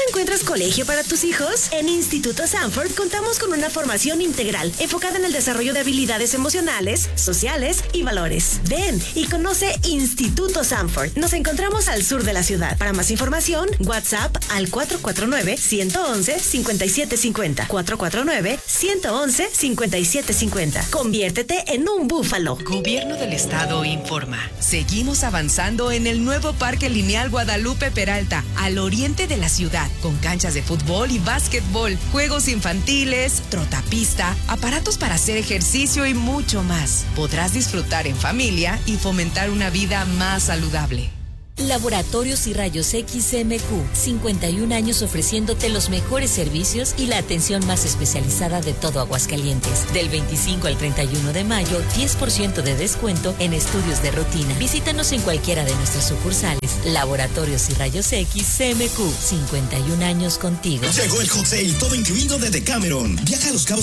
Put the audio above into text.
encuentras colegio para tus hijos? En Instituto Sanford contamos con una formación integral enfocada en el desarrollo de habilidades emocionales, sociales y valores. Ven y conoce Instituto Sanford. Nos encontramos al sur de la ciudad. Para más información, WhatsApp al 449-111-5750. 449-111-5750. Conviértete en un búfalo. Gobierno del Estado informa. Seguimos avanzando en el nuevo Parque Lineal Guadalupe Peralta, al oriente de la ciudad, con canchas de fútbol y básquetbol, juegos infantiles, trotapista, aparatos para hacer ejercicio y mucho más. Podrás disfrutar en familia y fomentar una vida más saludable. Laboratorios y Rayos X CMQ, 51 años ofreciéndote los mejores servicios y la atención más especializada de todo Aguascalientes. Del 25 al 31 de mayo, 10% de descuento en estudios de rutina. Visítanos en cualquiera de nuestras sucursales. Laboratorios y Rayos X CMQ, 51 años contigo. Llegó el hot sale todo incluido de Decameron. Viaja a Los Cabos